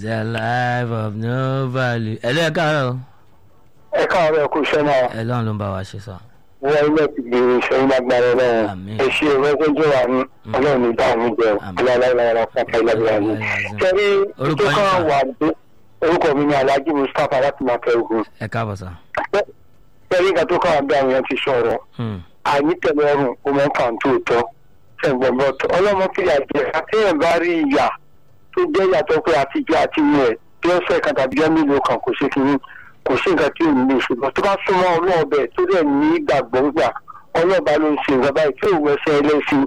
is a life of no value. ẹ lẹ́ káàárọ̀. ẹ káàárọ̀ kò ṣẹ́ náà. ẹ lọ́run ló ń bá wa ṣe sọ. wọ́n ilé ti gbèrò ìṣẹ́yìn lágbára ọlọ́run. èsì ìrẹ́gbẹ́jọ́ wa ní ọlọ́run ní dáhùn jẹ́ aláìláìlára fún akáìláìlára ní. kẹrí tó kàn wà ní orúkọ mi ní Alhaji Mustapha láti máa kẹ ogun. ẹ káàbọ̀ sá. kẹrí ìgbà tó kàn wà bí àwọn èèyàn ti sọ̀rọ̀. àyí tẹ̀lé ọrùn ó mọ̀ kàn tó tọ́. ṣẹ̀gbọ̀n bọ́tọ̀ ọlọ́mọ fìyà jẹ àtẹ̀yìn bá rí ìyà tó jẹ́ ìyàtọ̀ pé àtijọ́ àti ilẹ̀ bí ọ̀sẹ̀ kan tàbí ọjọ́ mélòó kan kò ṣe kiri kò sí nǹkan tí ò ní lè ṣùgbọ́n tó bá súnmọ́ ọlọ́ọ̀bẹ tó dẹ̀ ní ìgbàgbọ́ gbà ọlọ́ọ̀bá ló ń ṣe nǹkan báyìí tí òun ẹsẹ̀ ẹlẹ́sìn